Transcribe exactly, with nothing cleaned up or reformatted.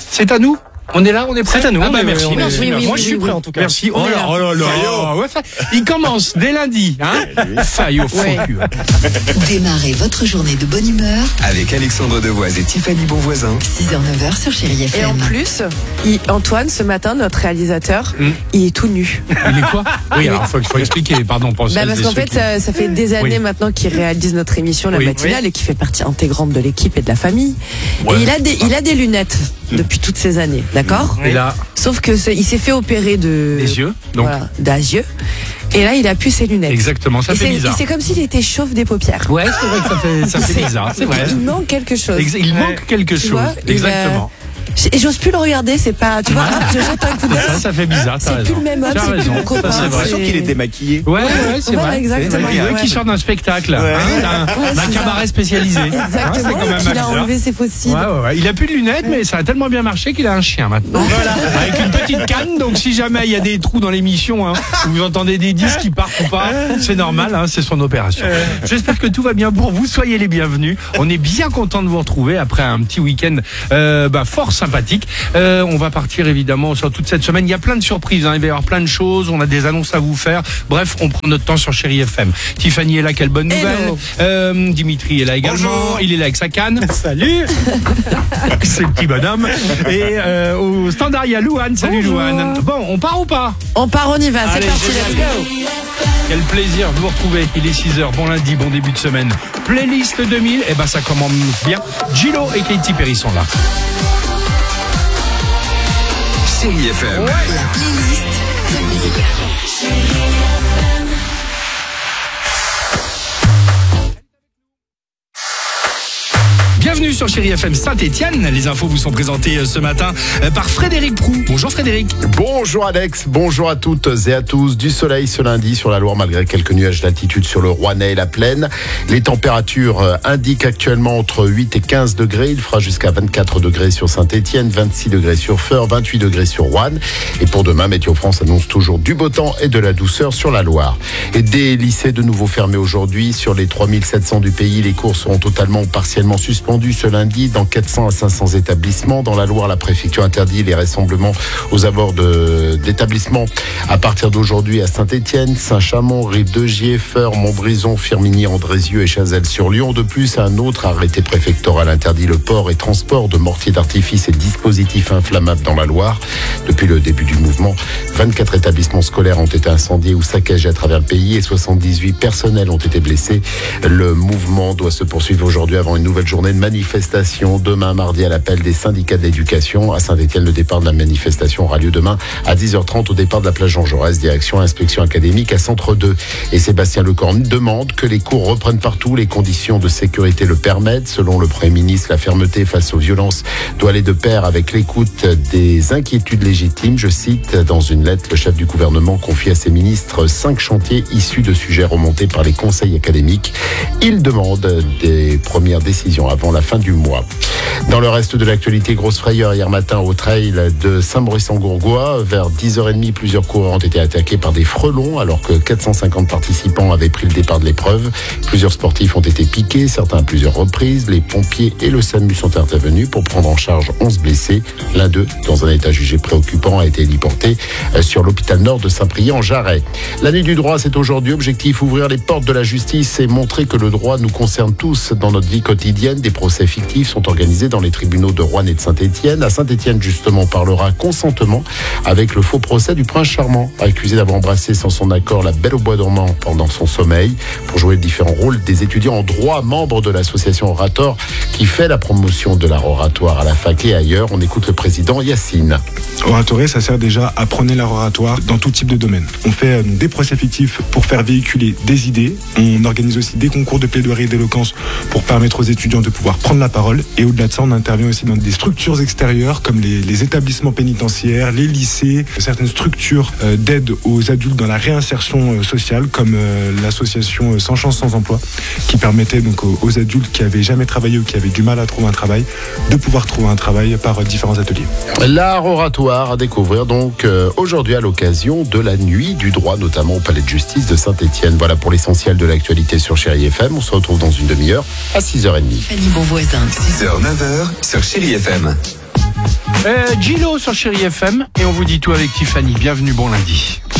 C'est à nous? On est là, on est prêt. C'est à nous. Ah bah on est, merci, on est, merci. oui, oui, Moi oui, je suis oui, prêt oui. en tout cas. Merci. Oh là, oh là là. Ouais, ça- il commence dès lundi, hein. Ça y est, au fond Ouais. cul. Démarrez votre journée de bonne humeur. Avec Alexandre Devoise et Tiffany Bonvoisin. six heures neuf heures sur Chérie F M. Et en plus, il- Antoine, ce matin, notre réalisateur, Mm. il est tout nu. Il est quoi? Oui, alors faut, faut expliquer, pardon pour Bah, celles parce et qu'en ceux fait, qui- ça, ça fait des années Oui. maintenant qu'il réalise notre émission La Oui. Matinale et qu'il fait partie intégrante de l'équipe et de la famille. Ouais. Et il a des, il a des lunettes depuis toutes ces années, d'accord? Et là, Sauf que c'est- il s'est fait opérer de les yeux, donc voilà, des yeux. Et là, il a plus ses lunettes. exactement, ça Et fait c'est, bizarre. et c'est comme s'il était chauve des paupières. Ouais, c'est vrai que ça fait, ça fait bizarre, c'est vrai. Il manque quelque chose. Ex- Il manque quelque Tu chose, vois, il, exactement. Et j'ose plus le regarder, c'est pas. Tu vois, hop, je jette un coup d'œil. Ça, ça fait bizarre, t'as C'est raison. plus le même homme, Tu as c'est plus raison, mon copain. ça, c'est J'ai vrai. l'impression qu'il est démaquillé. Ouais, ouais, c'est Voilà, vrai. exactement. C'est vrai Ouais. qu'il sort d'un spectacle, Ouais. hein, d'un, Ouais, d'un c'est cabaret spécialisé. Hein, c'est Exactement, quand même qu'il a bizarre. enlevé ses fossiles. Ouais, ouais, ouais. Il a plus de lunettes, mais ça a tellement bien marché qu'il a un chien maintenant. Voilà. Avec une petite canne, donc si jamais il y a des trous dans l'émission, hein, où vous entendez des disques qui partent ou pas, c'est normal, hein, c'est son opération. J'espère que tout va bien pour vous, soyez les bienvenus. On est bien content de vous retrouver après un petit week-end euh, bah, fort sympathique. Euh, on va partir évidemment sur toute cette semaine. Il y a plein de surprises, hein. Il va y avoir plein de choses, on a des annonces à vous faire. Bref, on prend notre temps sur Chérie F M. Tiffany est là, quelle bonne nouvelle. Hello. Euh, Dimitri est là également. Bonjour. Il est là avec sa canne. Salut. C'est le petit bonhomme. Et euh, au standard, il y a Louane. Salut Bonjour. Louane. Bon, on part ou pas? On part, on y va, c'est Allez, parti, génial. let's go. Quel plaisir de vous retrouver. Il est six heures. Bon lundi, bon début de semaine. Playlist deux mille. Et ben ça commence bien. Gilo et Katy Perry sont là. Chérie F M. La playlist deux mille. Bienvenue sur Chérie F M Saint-Étienne. Les infos vous sont présentées euh, ce matin euh, par Frédéric Proux. Bonjour Frédéric. Bonjour Alex, bonjour à toutes et à tous. Du soleil ce lundi sur la Loire malgré quelques nuages d'altitude sur le Rouennais et la Plaine. Les températures euh, indiquent actuellement entre huit et quinze degrés. Il fera jusqu'à vingt-quatre degrés sur Saint-Étienne, vingt-six degrés sur Feurs, vingt-huit degrés sur Roanne. Et pour demain, Météo France annonce toujours du beau temps et de la douceur sur la Loire. Et des lycées de nouveau fermés aujourd'hui. Sur les trois mille sept cents du pays, les cours seront totalement ou partiellement suspendus ce lundi dans quatre cents à cinq cents établissements. Dans la Loire, la préfecture interdit les rassemblements aux abords de, d'établissements à partir d'aujourd'hui à Saint-Étienne, Saint-Chamond, Rive-de-Gier, Feurs, Montbrison, Firminy, Andrézieux et Chazelles-sur-Lyon. De plus, un autre arrêté préfectoral interdit le port et transport de mortiers d'artifice et dispositifs inflammables dans la Loire. Depuis le début du mouvement, vingt-quatre établissements scolaires ont été incendiés ou saccagés à travers le pays et soixante-dix-huit personnels ont été blessés. Le mouvement doit se poursuivre aujourd'hui avant une nouvelle journée de manifestation. Demain, mardi, à l'appel des syndicats d'éducation. À Saint-Étienne, le départ de la manifestation aura lieu demain à dix heures trente au départ de la plage Jean Jaurès, direction inspection académique à Centre deux. Et Sébastien Lecornu demande que les cours reprennent partout. Les conditions de sécurité le permettent. Selon le Premier ministre, la fermeté face aux violences doit aller de pair avec l'écoute des inquiétudes légitimes. Je cite dans une lettre, le chef du gouvernement confie à ses ministres cinq chantiers issus de sujets remontés par les conseils académiques. Il demande des premières décisions avant la fin du mois. Dans le reste de l'actualité, grosse frayeur hier matin au trail de Saint-Maurice-en-Gourgois. Vers dix heures trente, plusieurs coureurs ont été attaqués par des frelons alors que quatre cent cinquante participants avaient pris le départ de l'épreuve. Plusieurs sportifs ont été piqués, certains à plusieurs reprises. Les pompiers et le SAMU sont intervenus pour prendre en charge onze blessés. L'un d'eux, dans un état jugé préoccupant, a été héliporté sur l'hôpital nord de Saint-Priest-en-Jarret. L'année du droit, c'est aujourd'hui. Objectif, ouvrir les portes de la justice et montrer que le droit nous concerne tous dans notre vie quotidienne. Des procès fictifs sont organisés dans les tribunaux de Roanne et de Saint-Étienne. À Saint-Étienne, justement, on parlera consentement avec le faux procès du prince charmant, accusé d'avoir embrassé sans son accord la belle au bois dormant pendant son sommeil. Pour jouer les différents rôles des étudiants en droit, membres de l'association Orator, qui fait la promotion de l'art oratoire à la fac et ailleurs. On écoute le président Yacine. Oratoré, ça sert déjà à prôner l'art oratoire dans tout type de domaine. On fait euh, des procès fictifs pour faire véhiculer des idées. On organise aussi des concours de plaidoirie et d'éloquence pour permettre aux étudiants de pouvoir prendre la parole. Et au-delà de ça, on intervient aussi dans des structures extérieures comme les, les établissements pénitentiaires, les lycées, certaines structures euh, d'aide aux adultes dans la réinsertion euh, sociale comme euh, l'association euh, Sans Chance Sans Emploi qui permettait donc aux, aux adultes qui avaient jamais travaillé ou qui avaient du mal à trouver un travail de pouvoir trouver un travail par euh, différents ateliers. L'art oratoire à découvrir donc euh, aujourd'hui à l'occasion de la nuit du droit, notamment au Palais de Justice de Saint-Étienne. Voilà pour l'essentiel de l'actualité sur Chérie F M. On se retrouve dans une demi-heure à six heures trente. Fanny Bonvoisin. six heures neuf heures sur Chérie F M. Euh, Gilo sur Chérie F M et on vous dit tout avec Tiffany. Bienvenue, bon lundi.